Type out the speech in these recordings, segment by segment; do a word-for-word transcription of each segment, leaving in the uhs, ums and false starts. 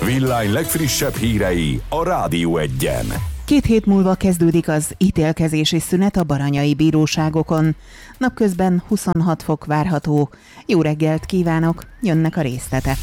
Villány legfrissebb hírei a Rádió Egyen. Két hét múlva kezdődik az ítélkezési szünet a baranyai bíróságokon. Napközben huszonhat fok várható. Jó reggelt kívánok, jönnek a részletek.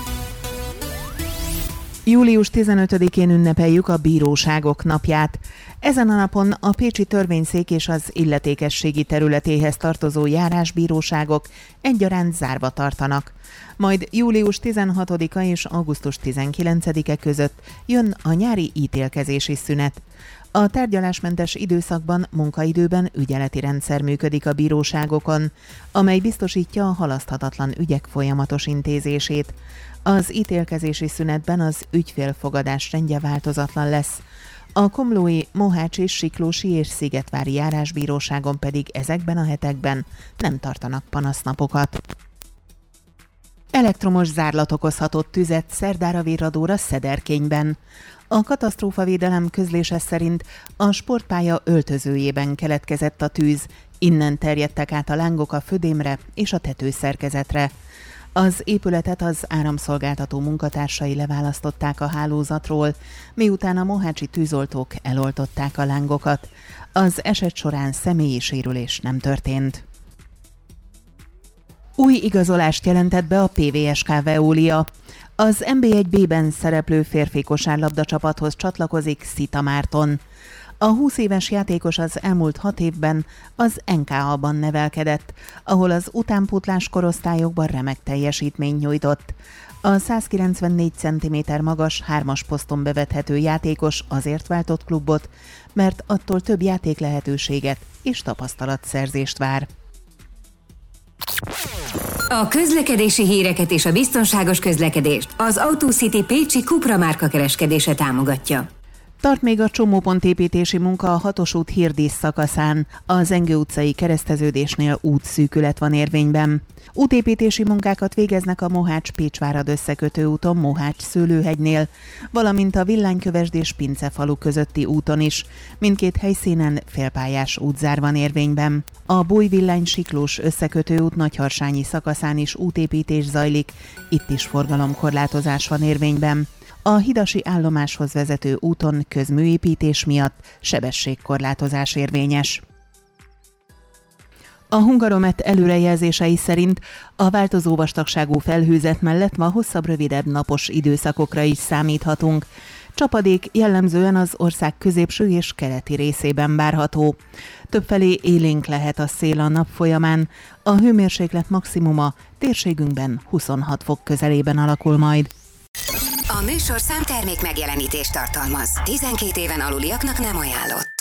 július tizenötödikén ünnepeljük a bíróságok napját. Ezen a napon a Pécsi Törvényszék és az illetékességi területéhez tartozó járásbíróságok egyaránt zárva tartanak. Majd július tizenhatodika és augusztus tizenkilencedike között jön a nyári ítélkezési szünet. A tárgyalásmentes időszakban munkaidőben ügyeleti rendszer működik a bíróságokon, amely biztosítja a halaszthatatlan ügyek folyamatos intézését. Az ítélkezési szünetben az ügyfélfogadás rendje változatlan lesz. A komlói, mohácsi, siklósi és szigetvári járásbíróságon pedig ezekben a hetekben nem tartanak panasznapokat. Elektromos zárlat okozhatott tüzet szerdára virradóra Szederkényben. A katasztrófavédelem közlése szerint a sportpálya öltözőjében keletkezett a tűz, innen terjedtek át a lángok a födémre és a tetőszerkezetre. Az épületet az áramszolgáltató munkatársai leválasztották a hálózatról, miután a mohácsi tűzoltók eloltották a lángokat. Az eset során személyi sérülés nem történt. Új igazolást jelentett be a pé vé es ká Veolia. Az en bé egy bé-ben szereplő férfi kosárlabda csapathoz csatlakozik Szita Márton. A húsz éves játékos az elmúlt hat évben az en ká á-ban nevelkedett, ahol az utánpótlás korosztályokban remek teljesítményt nyújtott. A százkilencvennégy centiméter magas, hármas poszton bevethető játékos azért váltott klubot, mert attól több játék lehetőséget és tapasztalatszerzést vár. A közlekedési híreket és a biztonságos közlekedést az Autocity Pécsi Cupra márka kereskedése támogatja. Tart még a csomópontépítési munka a hatos út Hirdísz szakaszán. Az Engő utcai kereszteződésnél útszűkület van érvényben. Útépítési munkákat végeznek a Mohács-Pécsvárad összekötő úton Mohács-Szőlőhegynél, valamint a Villánykövesd és Pincefalu közötti úton is. Mindkét helyszínen félpályás útzár van érvényben. A Bújvillány-Siklós összekötő út Nagyharsányi szakaszán is útépítés zajlik, itt is forgalomkorlátozás van érvényben. A hidasi állomáshoz vezető úton közműépítés miatt sebességkorlátozás érvényes. A Hungaromet előrejelzései szerint a változó vastagságú felhőzet mellett ma hosszabb-rövidebb napos időszakokra is számíthatunk. Csapadék jellemzően az ország középső és keleti részében várható. Többfelé élénk lehet a szél a nap folyamán, a hőmérséklet maximuma térségünkben huszonhat fok közelében alakul majd. A műsor számtermék megjelenítést tartalmaz. tizenkét éven aluliaknak nem ajánlott.